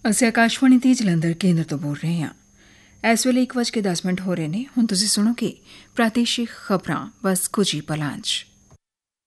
ਅਸੀਂ ਆਕਾਸ਼ਵਾਣੀ ਦੀ ਜਲੰਧਰ ਕੇਂਦਰ ਤੋਂ ਬੋਲ ਰਹੇ ਹਾਂ। ਇਸ ਵੇਲੇ 1:10 ਹੋ ਰਹੇ ਨੇ। ਹੁਣ ਤੁਸੀਂ ਸੁਣੋਗੇ ਪ੍ਰਾਦੇਸ਼ਿਕ ਖਬਰਾਂ ਬਸ ਕੁਝ ਹੀ ਪਲਾਂ 'ਚ।